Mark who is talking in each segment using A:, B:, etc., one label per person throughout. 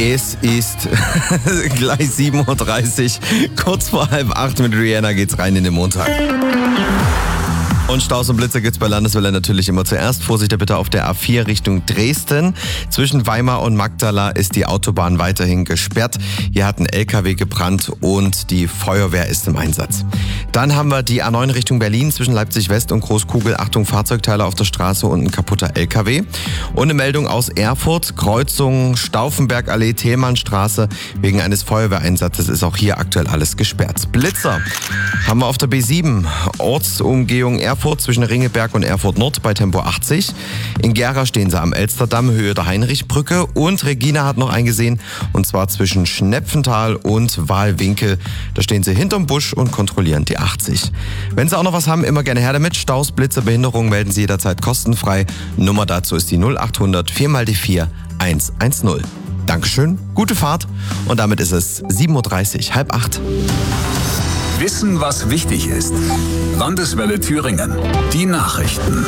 A: Es ist gleich 7.30 Uhr, kurz vor 7:30 mit Rihanna geht's rein in den Montag. Und Staus und Blitzer gibt's bei Landeswelle natürlich immer zuerst. Vorsicht bitte auf der A4 Richtung Dresden. Zwischen Weimar und Magdala ist die Autobahn weiterhin gesperrt. Hier hat ein LKW gebrannt und die Feuerwehr ist im Einsatz. Dann haben wir die A9 Richtung Berlin zwischen Leipzig West und Großkugel. Achtung, Fahrzeugteile auf der Straße und ein kaputter LKW. Und eine Meldung aus Erfurt, Kreuzung Stauffenbergallee, Thälmannstraße. Wegen eines Feuerwehreinsatzes ist auch hier aktuell alles gesperrt. Blitzer haben wir auf der B7, Ortsumgehung Erfurt zwischen Ringelberg und Erfurt Nord bei Tempo 80. In Gera stehen sie am Elsterdamm, Höhe der Heinrichbrücke. Und Regina hat noch eingesehen, und zwar zwischen Schnepfenthal und Wahlwinkel. Da stehen sie hinterm Busch und kontrollieren die 80. Wenn Sie auch noch was haben, immer gerne her damit. Staus, Blitze, Behinderungen melden Sie jederzeit kostenfrei. Nummer dazu ist die 0800 4x4 110. Dankeschön, gute Fahrt. Und damit ist es 7.30 Uhr, 7:30.
B: Wissen, was wichtig ist. Landeswelle Thüringen. Die Nachrichten.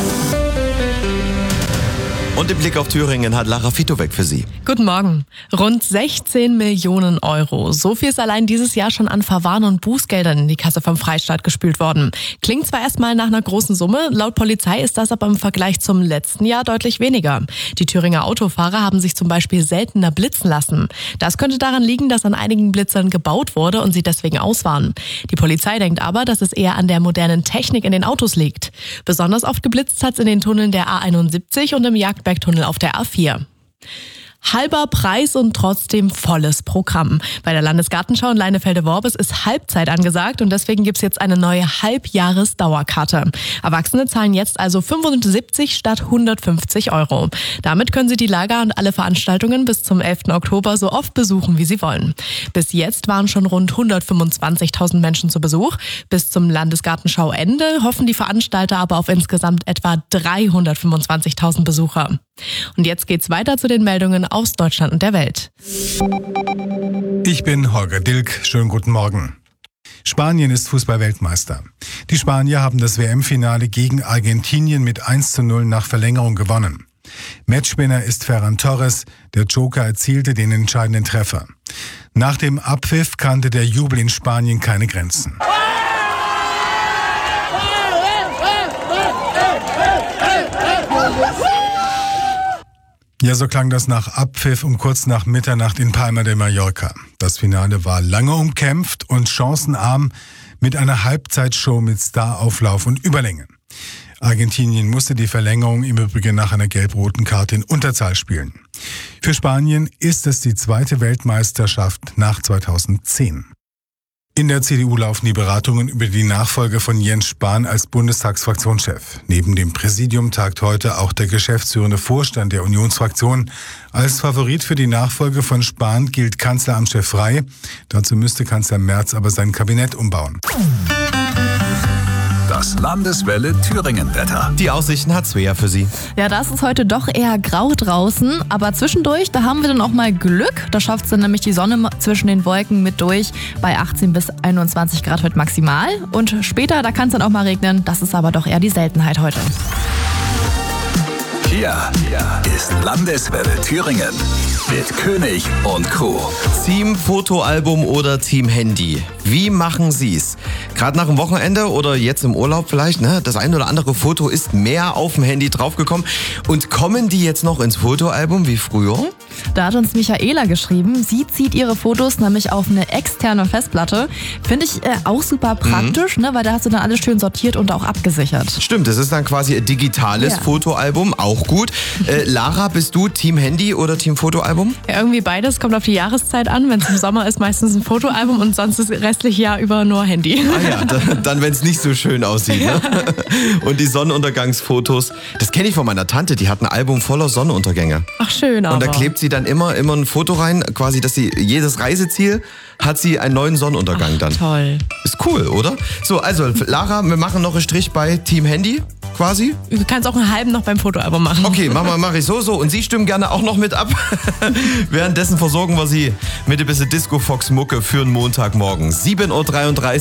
A: Und den Blick auf Thüringen hat Lara Fitowek für Sie.
C: Guten Morgen. Rund 16 Millionen Euro. So viel ist allein dieses Jahr schon an Verwarn- und Bußgeldern in die Kasse vom Freistaat gespült worden. Klingt zwar erstmal nach einer großen Summe, laut Polizei ist das aber im Vergleich zum letzten Jahr deutlich weniger. Die Thüringer Autofahrer haben sich zum Beispiel seltener blitzen lassen. Das könnte daran liegen, dass an einigen Blitzern gebaut wurde und sie deswegen aus waren. Die Polizei denkt aber, dass es eher an der modernen Technik in den Autos liegt. Besonders oft geblitzt hat es in den Tunneln der A71 und im Jagdbergtunnel auf der A4. Halber Preis und trotzdem volles Programm. Bei der Landesgartenschau in Leinefelde-Worbis ist Halbzeit angesagt und deswegen gibt's jetzt eine neue Halbjahresdauerkarte. Erwachsene zahlen jetzt also 75 statt 150 Euro. Damit können sie die Lager und alle Veranstaltungen bis zum 11. Oktober so oft besuchen, wie sie wollen. Bis jetzt waren schon rund 125.000 Menschen zu Besuch. Bis zum Landesgartenschauende hoffen die Veranstalter aber auf insgesamt etwa 325.000 Besucher. Und jetzt geht's weiter zu den Meldungen aus Deutschland und der Welt.
D: Ich bin Holger Dilk. Schönen guten Morgen. Spanien ist Fußball-Weltmeister. Die Spanier haben das WM-Finale gegen Argentinien mit 1:0 nach Verlängerung gewonnen. Matchwinner ist Ferran Torres. Der Joker erzielte den entscheidenden Treffer. Nach dem Abpfiff kannte der Jubel in Spanien keine Grenzen. Ja, so klang das nach Abpfiff um kurz nach Mitternacht in Palma de Mallorca. Das Finale war lange umkämpft und chancenarm mit einer Halbzeitshow mit Starauflauf und Überlänge. Argentinien musste die Verlängerung im Übrigen nach einer gelb-roten Karte in Unterzahl spielen. Für Spanien ist es die zweite Weltmeisterschaft nach 2010. In der CDU laufen die Beratungen über die Nachfolge von Jens Spahn als Bundestagsfraktionschef. Neben dem Präsidium tagt heute auch der geschäftsführende Vorstand der Unionsfraktion. Als Favorit für die Nachfolge von Spahn gilt Kanzleramtschef Frey. Dazu müsste Kanzler Merz aber sein Kabinett umbauen.
B: Das Landeswelle Thüringen-Wetter.
A: Die Aussichten hat Svea für Sie.
E: Ja, das ist heute doch eher grau draußen, aber zwischendurch, da haben wir dann auch mal Glück. Da schafft es dann nämlich die Sonne zwischen den Wolken mit durch bei 18 bis 21 Grad heute maximal. Und später, da kann es dann auch mal regnen. Das ist aber doch eher die Seltenheit heute.
B: Hier ist Landeswelle Thüringen mit König und Co.
A: Team Fotoalbum oder Team Handy? Wie machen Sie's? Gerade nach dem Wochenende oder jetzt im Urlaub vielleicht, ne? Das ein oder andere Foto ist mehr auf dem Handy draufgekommen. Und kommen die jetzt noch ins Fotoalbum wie früher?
E: Da hat uns Michaela geschrieben, sie zieht ihre Fotos nämlich auf eine externe Festplatte. Finde ich auch super praktisch, ne? Weil da hast du dann alles schön sortiert und auch abgesichert.
A: Stimmt, das ist dann quasi ein digitales Fotoalbum, auch gut. Lara, bist du Team Handy oder Team Fotoalbum?
C: Ja, irgendwie beides, kommt auf die Jahreszeit an. Wenn es im Sommer ist, meistens ein Fotoalbum und sonst das restliche Jahr über nur Handy.
A: Ah ja, dann wenn es nicht so schön aussieht. Ne? Und die Sonnenuntergangsfotos, das kenne ich von meiner Tante, die hat ein Album voller Sonnenuntergänge.
C: Ach schön, aber.
A: Und da klebt sie dann immer ein Foto rein, quasi, dass sie jedes Reiseziel hat sie einen neuen Sonnenuntergang dann.
C: Toll.
A: Ist cool, oder? So, also Lara, wir machen noch einen Strich bei Team Handy. Quasi?
C: Du kannst auch einen halben noch beim Fotoalbum machen.
A: Okay, mach ich so. Und Sie stimmen gerne auch noch mit ab. Währenddessen versorgen wir Sie mit ein bisschen Disco Fox Mucke für einen Montagmorgen. 7.33 Uhr.